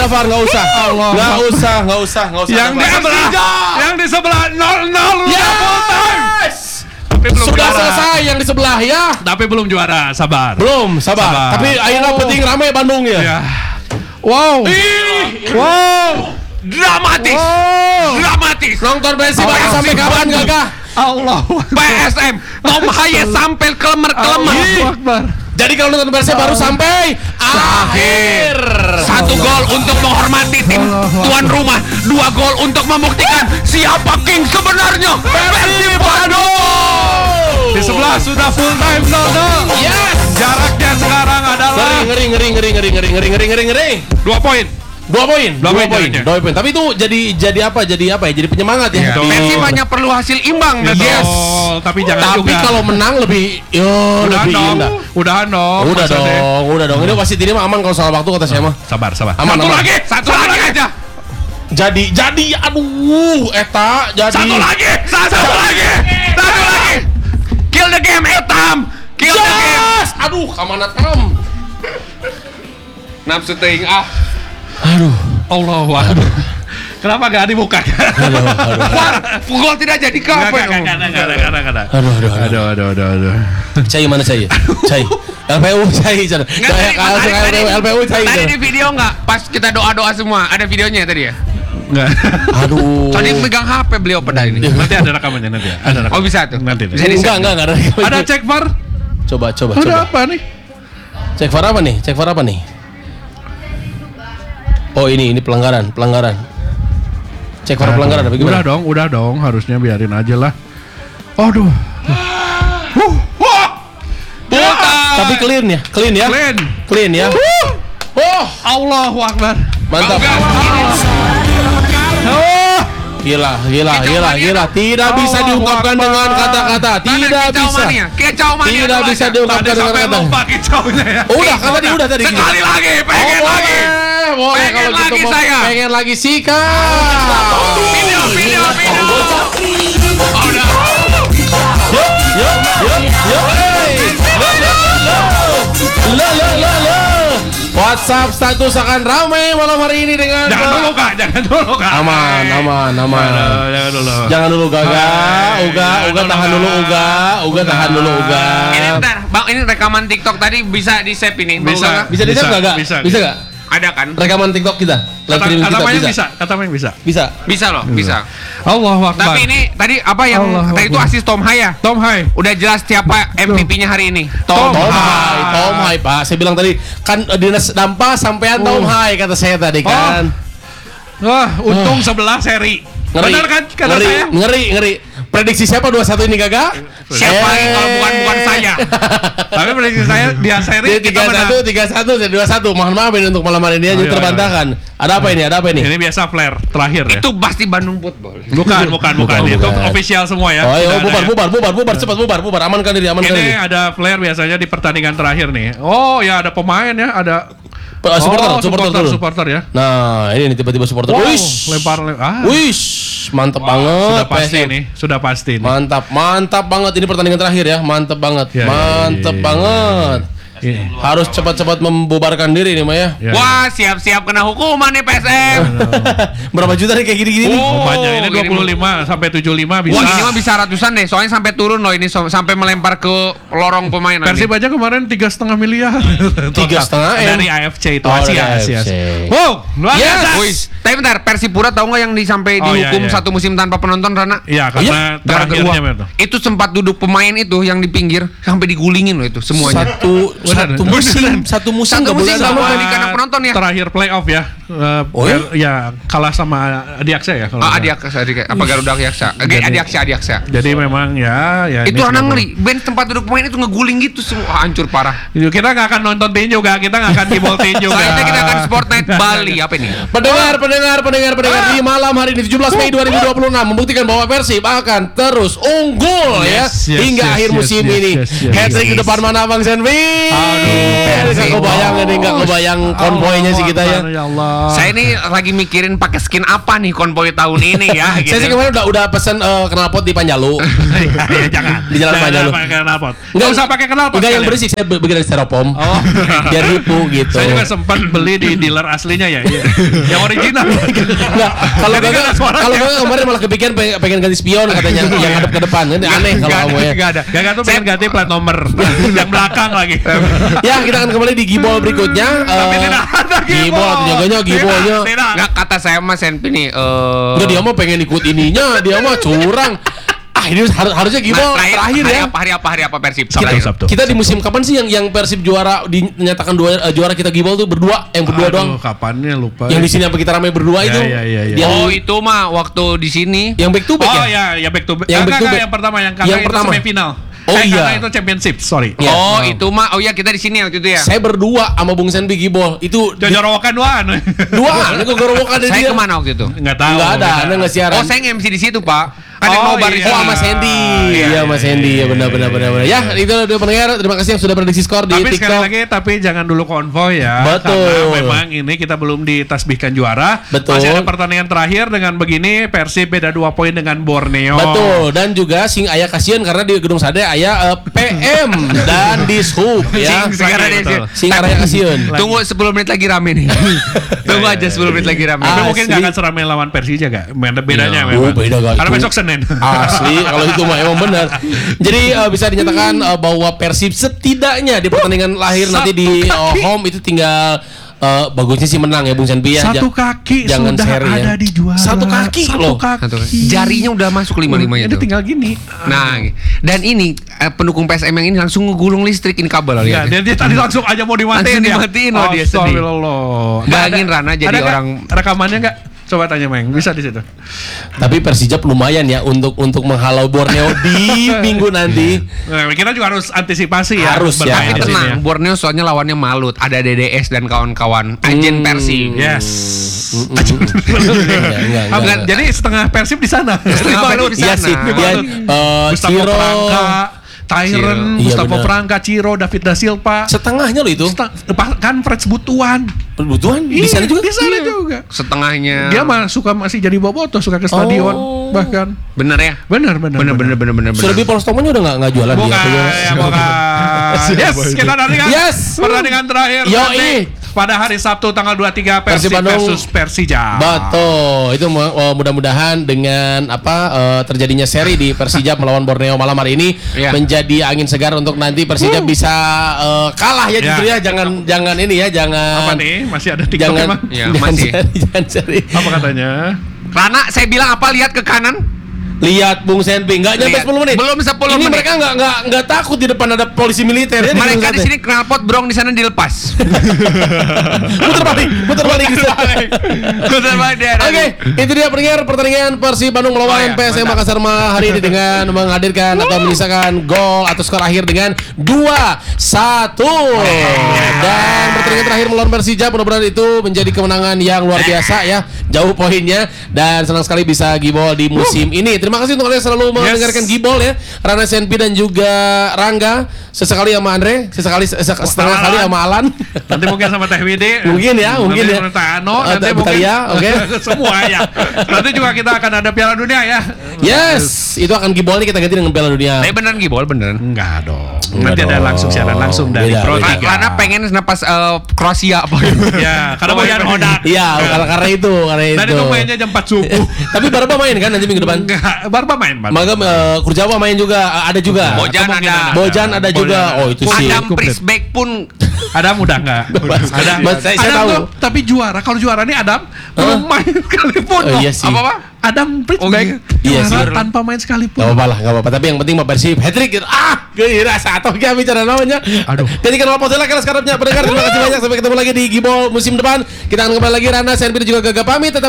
VAR, nggak usah. Nggak usah. Yang di sebelah 0-0 full time. Tapi belum Sudah juara. selesai yang di sebelah ya. Tapi belum juara, sabar. Belum, sabar. Tapi akhirnya penting ramai Bandung ya. Ya. Wow. Dramatis. Nonton Persib sampai kapan Gagah? Allah. PSM Tom Haye sampai kelemer-kelemer. Allahu Akbar. Jadi kalau nonton Persib baru sampai akhir. 1 gol untuk menghormati tim tuan rumah, 2 gol untuk membuktikan siapa king sebenarnya. Persib Bandung. Di sebelah sudah full time 0-0. Yes. Jaraknya sekarang adalah Ngeri. 2 poin. 2 poin. jaraknya. 2 poin. Tapi itu jadi apa? Jadi penyemangat ya. Persib hanya perlu hasil imbang dan Yes. Tapi jangan Tapi juga. kalau menang lebih lebih indah. Udahan dong. Udah maksudnya. dong. Ini pasti ini mah aman kalau salah waktu kata saya mah. Sabar. Aman. Satu lagi aja. Jadi aduh eta jadi. Satu lagi. Kill the game, Etam. Kill the game. Yes! Aduh, kamana tam. Nafsu teuing Aduh. Allahu Akbar. Kenapa gak dibuka? Gol tidak jadi ke apa? Enggak. Aduh. Cai mana cai? Cai. LPU cai. LPU cai. Tadi di video nggak? Pas kita doa semua, ada videonya tadi ya? Enggak. Aduh. Tadi megang HP beliau pada ini. Nanti ada rekamannya nanti. Ada rekaman. Oh bisa tuh. Nanti. Bisa di Enggak ada. Ada cek VAR? Coba. Ada apa nih? Cek VAR apa nih? Oh ini pelanggaran. Cek VAR pelanggaran apa gimana? Udah dong, harusnya biarin aja lah. Aduh. Tapi clean ya. Clean ya. Oh, Allahu Akbar. mantap. Gila. Tidak bisa diungkapkan dengan kata-kata. Tidak bisa. Kecau mania. Tidak bisa diungkapkan dengan Sampai kata-kata. lupa kicaunya ya. Udah tadi. Sekali lagi, pengen lagi. Boleh Pengen kalau gitu lagi mau saya. pengen lagi sikat. Video. Oh, udah. Yuk. Lo. WhatsApp status akan ramai malam hari ini dengan Jangan dulu kak. Aman. Jangan dulu Gaga. Uga tahan dulu Uga. Ini bentar, Bang, ini rekaman TikTok tadi bisa di-save ini. Mau nggak? Bisa di-save enggak? Bisa. Bisa enggak? Ada kan? Rekaman TikTok kita. Live streaming Kata kita main bisa. Kata main bisa. Bisa. Bisa loh, bisa. Allahu Akbar. Tapi ini tadi apa yang Allah tadi itu Akbar. asis Tom Haye. Tom Haye. Udah jelas siapa MVP-nya hari ini. Tom Haye, Pak. Saya bilang tadi kan dinas dampa sampean Tom Haye kata saya tadi kan. Wah, untung 11 seri. Ngeri. Benar kan kata saya? Ngeri. Prediksi siapa 21 ini Gaga? Siapa lagi kalau bukan saya? Tapi prediksi saya dia seri kita menang. 31 21. Mohon maaf ini untuk malam hari ini aja Ayo. terbantahkan. Ada apa ini? Ini biasa flare terakhir ya. Itu pasti Bandung Football. Bukan. Itu Bukan. official semua ya. Oh ayo Sudah ada bubar cepat bubar. Amankan diri. Ini ada flare biasanya di pertandingan terakhir nih. Oh ya ada pemain ya, ada supporter ya. Nah, ini tiba-tiba supporter. Wow, Wish. lempar. Wish, mantap banget. Sudah pasti nih. Mantap banget ini pertandingan terakhir ya. Mantap banget. Banget. Iya. Harus cepat-cepat membubarkan diri nih Maya. Ya. Wah, siap-siap kena hukuman nih PSM. Berapa juta nih kayak gini-gini nih? Oh, banyak ini 25 sampai 75 bisa. Wah, ini mah bisa ratusan deh. Soalnya sampai turun loh ini sampai melempar ke lorong pemain. Persib aja kemarin 3,5 miliar. 3,5 M. dari AFC itu Oh, Asia. dari AFC. Wow, luar biasa. Wih, tapi bentar, Persipura tahu nggak yang sampai dihukum iya. 1 musim tanpa penonton Rana? Iya, karena Gara-gara terakhirnya uang. betul. Itu sempat duduk pemain itu yang di pinggir sampai digulingin loh itu semuanya. Satu musim Satu nggak boleh musim ada nggak boleh lawan. di kandang penonton ya. Terakhir playoff ya. Oh, ya? Ya kalah sama Adiaksa ya kalau. Adiaksa apa Garuda Adiaksa? Adiaksa. Jadi memang ya Itu ini anak semua. ngeri. Bench tempat duduk pemain itu ngeguling gitu semua. Hancur parah. Kita nggak akan nonton tinju gak, kita nggak akan kibol tinju. Soalnya kita akan Sport Night Bali apa ini? Pendengar di malam hari ini 17 Mei 2026 membuktikan bahwa Persib akan terus unggul Yes, ya hingga akhir musim ini. Hat-trick di depan mana Bang Senvi? Nggak kebayang ini, nggak kebayang konvoynya sih kita ya. Ya Allah. Saya ini lagi mikirin pakai skin apa nih konvoy tahun ini ya. Saya sih kemarin udah pesan knalpot di Panjalu. Ya, jangan. Di Jalan Panjalu. Pakai knalpot. Enggak usah pakai knalpot. Enggak yang sekalian. bersih, saya bikin dari styrofoam. Oh. Biar nipu gitu. Saya juga sempat beli di dealer aslinya ya. Yang original. Enggak, kalau Jadi enggak nggak ada suaranya. kalau enggak kemarin malah kepikiran pengen ganti spion katanya yang hadap ke depan. Kan aneh kalau kamu ya. Enggak ada. Gak tuh pengen ganti plat nomor yang belakang lagi. Ya, kita akan kembali di Gibol berikutnya. Tapi tidak ada Gibol, jaganya Gibolnya. Tidak. Nggak, kata saya Mas Senpi nih. Enggak, dia mah pengen ikut ininya, dia mah curang. Ini harusnya Gibol terakhir ya. Hari apa Persib? Sabtu. Kita di musim kapan sih yang Persib juara dinyatakan juara kita Gibol tuh berdua, yang berdua doang. Kapannya lupa. Yang di sini apa kita ramai berdua itu? Iya. Yang, Oh, itu mah waktu di sini. yang back to back Oh ya? ya back to back. Yang back to back. Yang pertama karena Yang itu pertama. semifinal. Oh, iya. Karena itu championship, sorry. Iya. Oh, itu mah. Oh ya, kita di sini waktu itu ya. Saya berdua sama Bung Senpi Gibol. Itu Jorowokan duaan. dua, ini kok gorowokan dari Saya dia. kemana waktu itu? Enggak tahu. Enggak ada, Anda enggak siaran. Oh, saya nge-MC di situ, Pak. Kan yang Oh, nobar iya. di Oh, sini. sama Sandy. Iya, Iya, Mas Sandy. Ya benar. Ya, itu udah pendengar. Terima kasih yang sudah prediksi skor di Tapi sekali TikTok. lagi, tapi jangan dulu konvoy ya. Betul. Karena memang ini kita belum ditasbihkan juara. Betul. Masih ada pertandingan terakhir dengan begini. Persib beda 2 poin dengan Borneo. Betul, dan juga Sing Ayah kasihan karena di Gedung Sade Ayah PM dan Dishub ya. Segera deh, Betul. Sing Ayah kasihan. Tunggu 10 menit lagi rame nih. Tunggu aja 10 menit lagi rame. Tapi Ah, mungkin asli. nggak akan seramai lawan Persija gak? Bedanya Iya. memang. Oh, beda gak Karena itu. besok Senin. Asli, kalau itu mah emang benar. Jadi bisa dinyatakan bahwa Persib setidaknya di pertandingan lahir nanti di home itu tinggal bagusnya sih menang ya Bung Senpi ya. Satu kaki jangan sudah seri ya. ada di juara. Satu kaki loh. Jarinya udah masuk 5-5-nya Ini tuh. tinggal gini. Nah, dan ini pendukung PSM yang ini langsung ngegulung listrik ini kabel Ya, lihat. dia tadi langsung aja mau dimatiin Langsung ya. dimatiin loh dia, sedih. Astagfirullah. Bayangin Rana jadi ada nggak orang. rekamannya enggak? Coba tanya Meng, bisa di situ. Tapi Persijap lumayan ya untuk menghalau Borneo di minggu nanti. Nah, kita juga harus antisipasi ya. Harus ya, bermain Tapi di sini tenang, Borneo soalnya lawannya Malut, ada DDS dan kawan-kawan. Ajen Persib. Yes. Enggak. Jadi setengah Persib di sana. Setengah Persib di Iya sana. sih, dia Gustavo Ciro Franca, Tyron, Iya, Gustavo benar. Franca, Ciro, David da Silva. setengahnya loh itu. Kan Freds Butuan. Kebutuhan di sana juga. Di sana juga. Setengahnya. Dia masih jadi bobotoh, suka ke stadion bahkan. Bener ya? Benar. Surabhi Polstomonnya udah nggak jualan dia. Bukan, ya bukan. Yes, kita nantikan Yes. pertandingan terakhir Yoi. nanti pada hari Sabtu tanggal 23 Persib Bandung versus Persija. Betul, itu mudah-mudahan dengan terjadinya seri di Persija melawan Borneo malam hari ini Iya. menjadi angin segar untuk nanti Persija bisa kalah ya justru ya, jangan ini ya, jangan Apa nih? Masih ada TikTok jangan emang? Ya, jangan masih. jangan seri. Apa katanya? Rana, saya bilang apa? Lihat ke kanan. Lihat Bung Senpi, nggak nyampe Lihat. 10 menit. Belum 10 Ini menit. mereka nggak takut di depan ada polisi militer ya. Mereka di sini knalpot brong di sana dilepas. Putar balik. Betul banget dia. Oke, itu dia pendengar pertandingan Persib Bandung melawan Oh, iya, PSM mantap. Makassar hari ini dengan menghadirkan atau menyisakan gol atau skor akhir dengan 2-1. Dan pertandingan terakhir melawan Persija mudah-mudahan itu menjadi kemenangan yang luar biasa ya, jauh poinnya, dan senang sekali bisa Gibol di musim ini. Terima kasih untuk kalian yang selalu mendengarkan Gibol ya, Rana Senpi dan juga Rangga, sesekali sama Andre, setengah kali sama Alan. Nanti mungkin sama Teh Widi. Mungkin ya. Nanti sama Teh Ano, nanti mungkin Betalia, oke. semua ya. Nanti juga kita akan ada Piala Dunia ya. Yes, itu akan Gibol nih kita ganti dengan Piala Dunia. Tapi beneran Gibol beneran. Enggak dong. Enggak Nanti ada dong. langsung siaran langsung dari Beda, Pro beda. 3. Rana pengen napas Kroasia apa Ya, karena Boyan Hodak. Iya, karena itu. Dan itu mainnya jam 4 subuh. Tapi Barba main kan nanti minggu depan. Enggak, Barba main, Barba. Maka Kurjawa main juga, ada juga. Bojan Kemungkinan ada. Bojan ada juga. Oh, itu sih. Adam Prisbeck pun Adam udah enggak. Saya Adam tahu. tuh, tapi juara. Kalau juara nih Adam belum main sekalipun. Oh, iya sih. apa? Adam Prisbeck Iya sih. juara tanpa main sekalipun. Gak apa-apa lah, gak apa-apa. Tapi yang penting mah Persib hat-trick gitu. Kira satu gak bicara namanya. Aduh. Jadi kan lapor lah sekarang pendengar. Terima kasih banyak. Sampai ketemu lagi di Gibol musim depan. Kita akan kembali lagi. Rana, Senpi dan juga Gaga pamit. Tetap